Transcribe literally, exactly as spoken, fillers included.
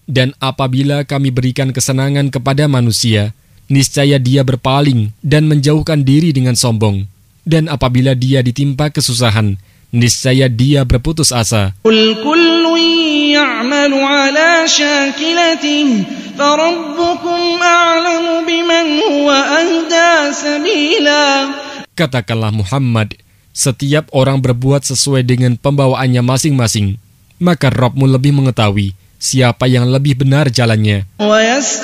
Dan apabila kami berikan kesenangan kepada manusia, niscaya dia berpaling dan menjauhkan diri dengan sombong. Dan apabila dia ditimpa kesusahan, niscaya dia berputus asa. Qul kullun ya'malu 'ala shakilatihi farabbukum a'lamu biman huwa ahda sabila. Katakanlah Muhammad, setiap orang berbuat sesuai dengan pembawaannya masing-masing, maka Rabb-Mu lebih mengetahui siapa yang lebih benar jalannya.